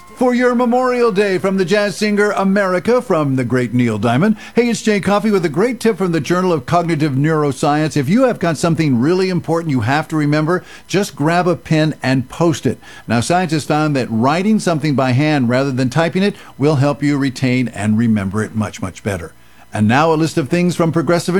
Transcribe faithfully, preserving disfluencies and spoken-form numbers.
For your Memorial Day from the jazz singer America from the great Neil Diamond. Hey, it's Jay Coffey with a great tip from the Journal of Cognitive Neuroscience. If you have got something really important you have to remember, just grab a pen and post it. Now, scientists found that writing something by hand rather than typing it will help you retain and remember it much, much better. And now a list of things from Progressive